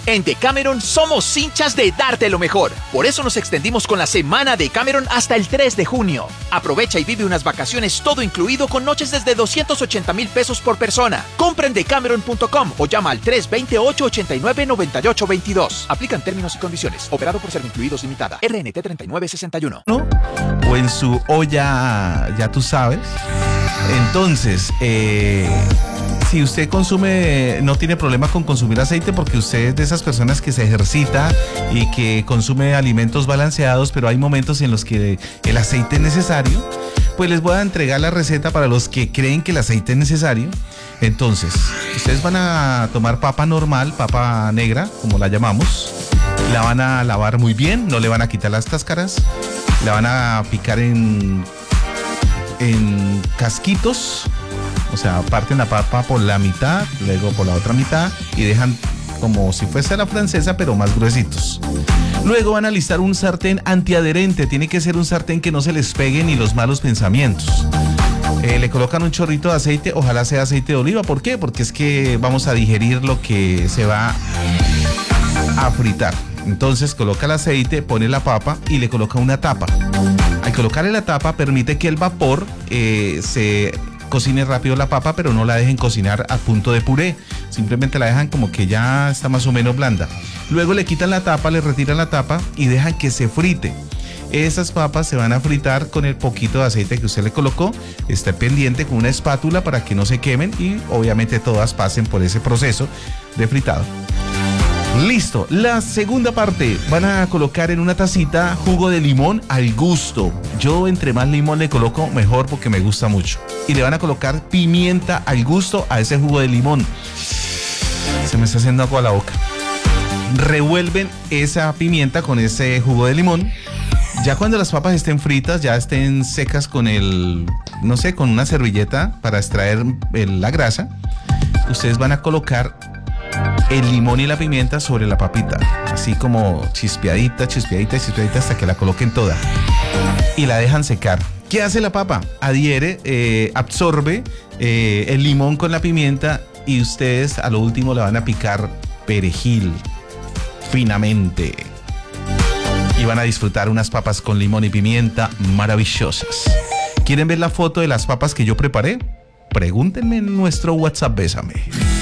En Decameron somos hinchas de darte lo mejor. Por eso nos extendimos con la semana Decameron hasta el 3 de junio. Aprovecha y vive unas vacaciones todo incluido con noches desde 280,000 pesos por persona. Compra en decameron.com o llama al 328-89-9822. Aplican términos y condiciones. Operado por Servincluidos Limitada. RNT 3961. ¿No? O en su olla, ya tú sabes. Entonces, si usted consume, no tiene problema con consumir aceite porque usted es de esas personas que se ejercita y que consume alimentos balanceados, pero hay momentos en los que el aceite es necesario, pues les voy a entregar la receta para los que creen que el aceite es necesario. Entonces, ustedes van a tomar papa normal, papa negra, como la llamamos, la van a lavar muy bien, no le van a quitar las cáscaras, la van a picar en casquitos. O sea, parten la papa por la mitad, luego por la otra mitad y dejan como si fuese a la francesa, pero más gruesitos. Luego van a alistar un sartén antiadherente. Tiene que ser un sartén que no se les peguen ni los malos pensamientos. Le colocan un chorrito de aceite, ojalá sea aceite de oliva. ¿Por qué? Porque es que vamos a digerir lo que se va a fritar. Entonces coloca el aceite, pone la papa y le coloca una tapa. Al colocarle la tapa permite que el vapor se cocine rápido la papa, pero no la dejen cocinar a punto de puré. Simplemente la dejan como que ya está más o menos blanda. Luego le quitan la tapa, le retiran la tapa y dejan que se frite. Esas papas se van a fritar con el poquito de aceite que usted le colocó. Esté pendiente con una espátula para que no se quemen y obviamente todas pasen por ese proceso de fritado. Listo, la segunda parte, van a colocar en una tacita jugo de limón al gusto. Yo entre más limón le coloco mejor porque me gusta mucho. Y le van a colocar pimienta al gusto a ese jugo de limón. Se me está haciendo agua a la boca. Revuelven esa pimienta con ese jugo de limón. Ya cuando las papas estén fritas, ya estén secas con con una servilleta para extraer la grasa, ustedes van a colocar el limón y la pimienta sobre la papita, así como chispeadita hasta que la coloquen toda y la dejan secar. ¿Qué hace la papa? Adhiere, absorbe el limón con la pimienta y ustedes a lo último le van a picar perejil finamente y van a disfrutar unas papas con limón y pimienta maravillosas. ¿Quieren ver la foto de las papas que yo preparé? Pregúntenme en nuestro WhatsApp Bésame.